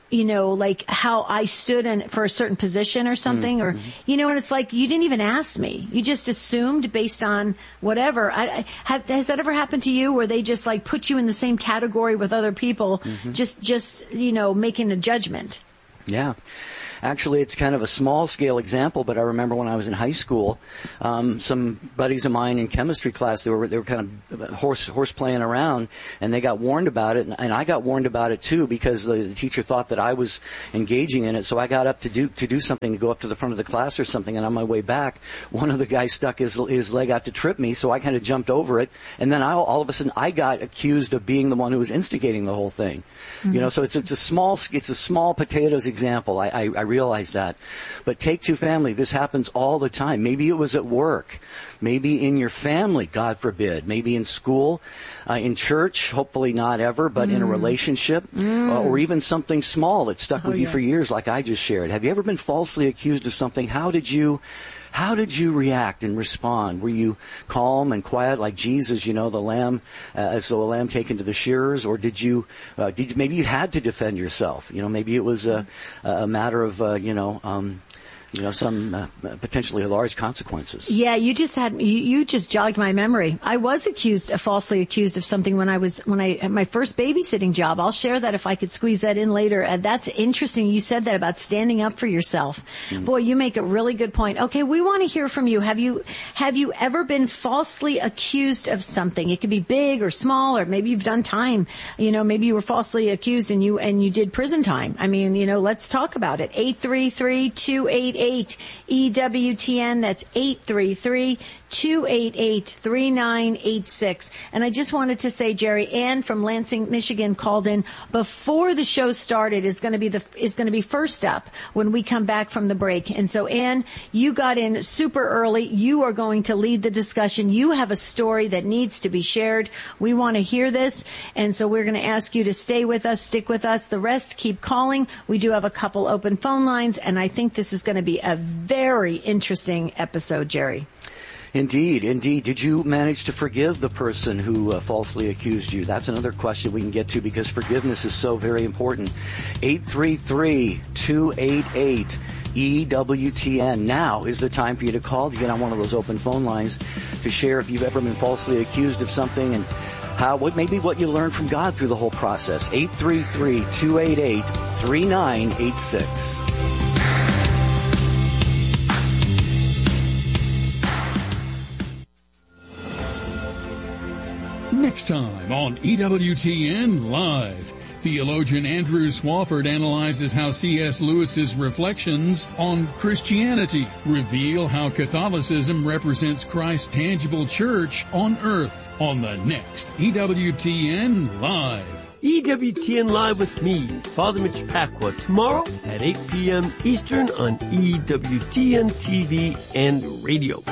you know, like how I stood in for a certain position or something, mm-hmm. or, you know, and it's like, you didn't even ask me. You just assumed based on whatever. I, I, have, has that ever happened to you where they just like put you in the same category with other people, mm-hmm. just, just, you know, making a judgment? Yeah. Actually, it's kind of a small-scale example, but I remember when I was in high school, um, some buddies of mine in chemistry class, they were they were kind of horse horse playing around, and they got warned about it, and, and I got warned about it too because the, the teacher thought that I was engaging in it. So I got up to do to do something, to go up to the front of the class or something, and on my way back, one of the guys stuck his his leg out to trip me, so I kind of jumped over it, and then I, all of a sudden I got accused of being the one who was instigating the whole thing. Mm-hmm. You know, so it's it's a small it's a small potatoes example. I, I, I realize that. But take two family, this happens all the time. Maybe it was at work. Maybe in your family, God forbid. Maybe in school, uh, in church, hopefully not ever, but mm. in a relationship, mm. uh, or even something small that stuck with oh, you yeah. for years like I just shared. Have you ever been falsely accused of something? How did you How did you react and respond? Were you calm and quiet like Jesus, you know, the lamb, uh, as though a lamb taken to the shearers? Or did you, uh, did maybe you had to defend yourself? You know, maybe it was a, a matter of, uh, you know, um, you know, some uh, potentially large consequences. Yeah, you just had you, you just jogged my memory. I was accused, uh, falsely accused of something when I was when I had my first babysitting job. I'll share that if I could squeeze that in later. Uh, that's interesting. You said that about standing up for yourself. Mm. Boy, you make a really good point. Okay, we want to hear from you. Have you have you ever been falsely accused of something? It could be big or small, or maybe you've done time. You know, maybe you were falsely accused and you and you did prison time. I mean, you know, let's talk about it. eight three three, two eight eight, E W T N. That's eight three three, two eight eight, three nine eight six. And I just wanted to say, Jerry, Ann from Lansing, Michigan called in before the show started. Is going to be the is going to be first up when we come back from the break. And so, Ann, you got in super early. You are going to lead the discussion. You have a story that needs to be shared. We want to hear this, and so we're going to ask you to stay with us, stick with us. The rest, keep calling. We do have a couple open phone lines, and I think this is going to be a very interesting episode, Jerry. Indeed, indeed. Did you manage to forgive the person who uh, falsely accused you? That's another question we can get to because forgiveness is so very important. eight three three, two eight eight, E W T N. Now is the time for you to call to get on one of those open phone lines to share if you've ever been falsely accused of something and how, what maybe what you learned from God through the whole process. eight three three, two eight eight, three nine eight six. Next time on E W T N Live, theologian Andrew Swafford analyzes how C S Lewis's reflections on Christianity reveal how Catholicism represents Christ's tangible church on earth on the next E W T N Live. E W T N Live with me, Father Mitch Pacwa, tomorrow at eight p.m. Eastern on E W T N T V and radio.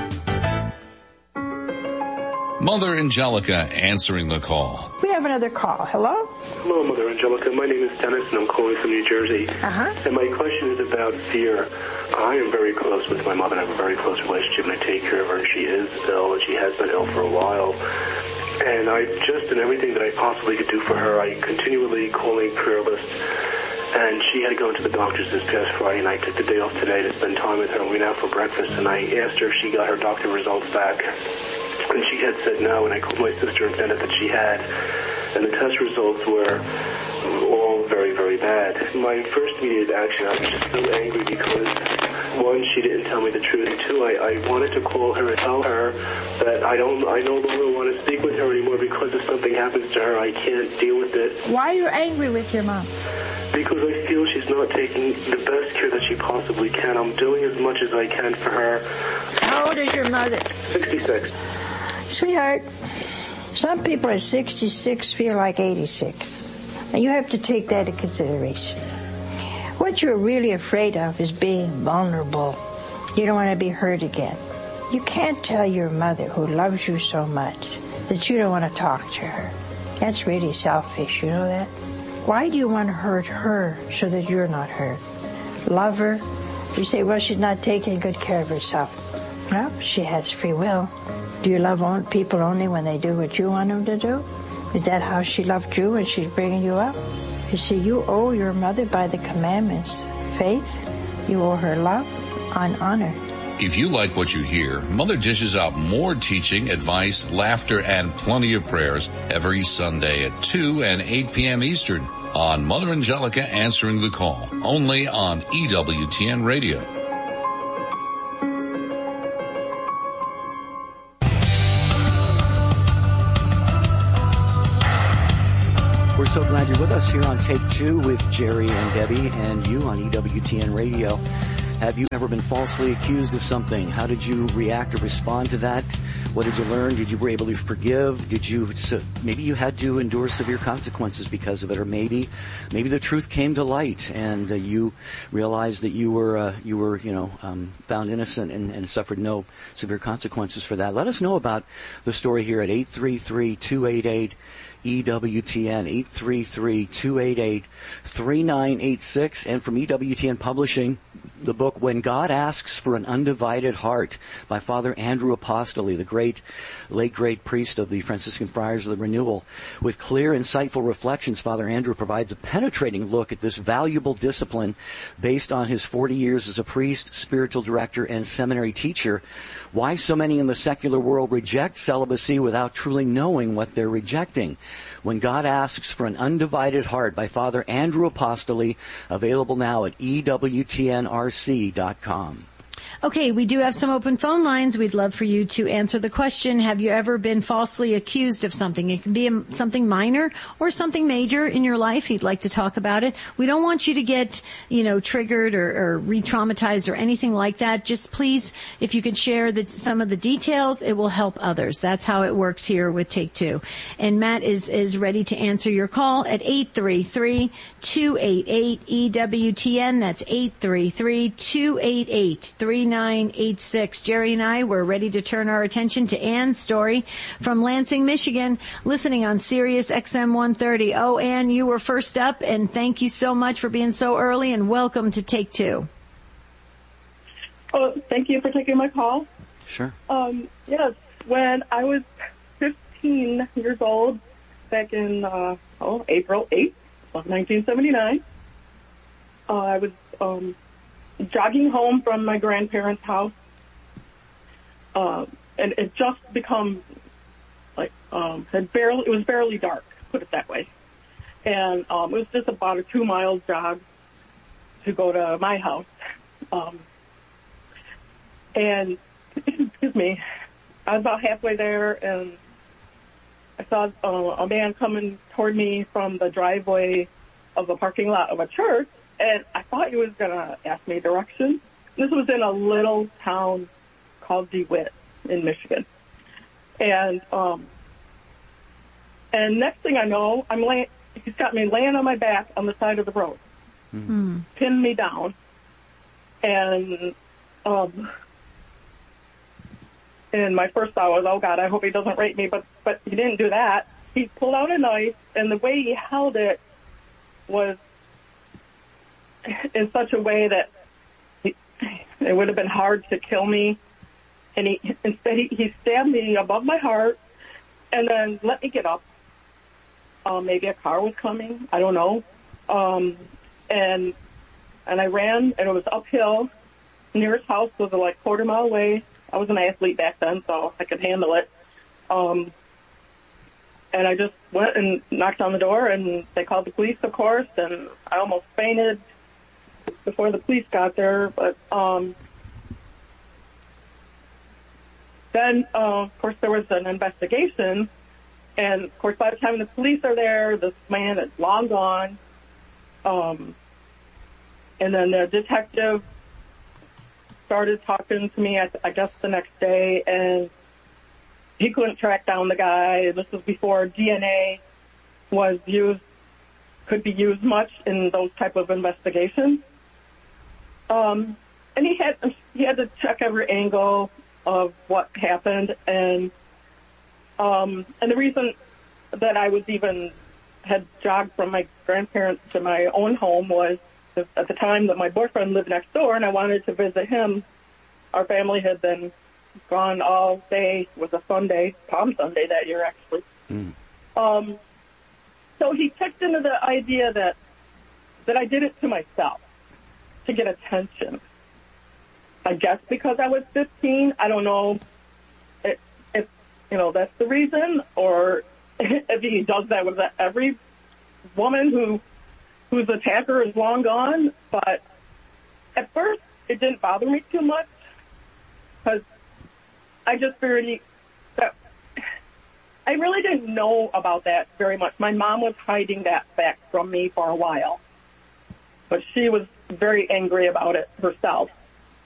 Mother Angelica answering the call. We have another call. Hello? Hello, Mother Angelica. My name is Dennis, and I'm calling from New Jersey. Uh-huh. And my question is about fear. I am very close with my mother. I have a very close relationship, and I take care of her. And she is ill, and she has been ill for a while. And I just did everything that I possibly could do for her. I continually calling prayer lists. And she had to go into the doctor's this past Friday, and I took the day off today to spend time with her. We went out for breakfast, and I asked her if she got her doctor results back. And she had said no, and I called my sister and found out that she had. And the test results were all very, very bad. My first immediate action, I was just so angry because, one, she didn't tell me the truth, and two, I, I wanted to call her and tell her that I don't, I no longer want to speak with her anymore because if something happens to her, I can't deal with it. Why are you angry with your mom? Because I feel she's not taking the best care that she possibly can. I'm doing as much as I can for her. How old is your mother? sixty-six. Sweetheart, some people at sixty-six feel like eighty-six. And you have to take that into consideration. What you're really afraid of is being vulnerable. You don't want to be hurt again. You can't tell your mother, who loves you so much, that you don't want to talk to her. That's really selfish, you know that? Why do you want to hurt her so that you're not hurt? Love her. You say, well, she's not taking good care of herself. Well, she has free will. Do you love people only when they do what you want them to do? Is that how she loved you when she's bringing you up? You see, you owe your mother by the commandments faith, you owe her love and honor. If you like what you hear, Mother dishes out more teaching, advice, laughter, and plenty of prayers every Sunday at two and eight p.m. Eastern on Mother Angelica Answering the Call, only on E W T N Radio. We're so glad you're with us here on Take Two with Jerry and Debbie and you on E W T N Radio. Have you ever been falsely accused of something? How did you react or respond to that? What did you learn? Did you were able to forgive? Did you, so maybe you had to endure severe consequences because of it, or maybe, maybe the truth came to light and uh, you realized that you were, uh, you were, you know, um, found innocent and, and suffered no severe consequences for that. Let us know about the story here at eight three three, two eight eight, E W T N, eight three three, two eight eight, three nine eight six, and from E W T N Publishing, the book When God Asks for an Undivided Heart by Father Andrew Apostoli, the great, late great priest of the Franciscan Friars of the Renewal. With clear, insightful reflections, Father Andrew provides a penetrating look at this valuable discipline based on his forty years as a priest, spiritual director, and seminary teacher. Why so many in the secular world reject celibacy without truly knowing what they're rejecting. When God Asks for an Undivided Heart by Father Andrew Apostoli, available now at E W T N R C dot com. Okay, we do have some open phone lines. We'd love for you to answer the question, have you ever been falsely accused of something? It can be a, something minor or something major in your life. You'd like to talk about it. We don't want you to get, you know, triggered or, or re-traumatized or anything like that. Just please, if you could share the, some of the details, it will help others. That's how it works here with Take Two. And Matt is, is ready to answer your call at eight three three, two eight eight, E W T N. That's eight three three, two eight eight, three nine eight six. Jerry and I were ready to turn our attention to Ann's story from Lansing, Michigan, listening on Sirius X M one thirty. Oh, Ann, you were first up, and thank you so much for being so early, and welcome to Take Two. Oh, thank you for taking my call. Sure. Um, yes, when I was fifteen years old, back in uh, oh, April eighth of nineteen seventy-nine, uh, I was um, jogging home from my grandparents' house, uh, and it just become like um, had barely it was barely dark, put it that way, and um, it was just about a two mile jog to go to my house, um, and excuse me, I was about halfway there, and I saw uh, a man coming toward me from the driveway of the parking lot of a church. And I thought he was going to ask me directions. This was in a little town called DeWitt in Michigan. And um, and next thing I know, I'm laying, he's got me laying on my back on the side of the road, mm-hmm. pinned me down. And um, and my first thought was, oh, God, I hope he doesn't rape me. But, but he didn't do that. He pulled out a knife, and the way he held it was in such a way that he, it would have been hard to kill me. And he instead he, he stabbed me above my heart and then let me get up. Um, maybe a car was coming. I don't know. Um, and and I ran, and it was uphill. Nearest house was like a quarter mile away. I was an athlete back then, so I could handle it. Um, and I just went and knocked on the door, and they called the police, of course, and I almost fainted before the police got there. But um, then, uh, of course, there was an investigation, and, of course, by the time the police are there, this man is long gone. Um, and then the detective started talking to me, I, I guess, the next day, and he couldn't track down the guy. This was before D N A was used, could be used much in those type of investigations. Um, and he had he had to check every angle of what happened, and um, and the reason that I was even had jogged from my grandparents to my own home was at the time that my boyfriend lived next door, and I wanted to visit him. Our family had been gone all day. It was a Sunday, Palm Sunday that year, actually. Mm. Um, so he kicked into the idea that that I did it to myself to get attention. I guess because I was fifteen. I don't know if, if you know that's the reason, or if he does that with every woman who whose attacker is long gone. But at first, it didn't bother me too much because I just figured that I really didn't know about that very much. My mom was hiding that fact from me for a while, but she was very angry about it herself.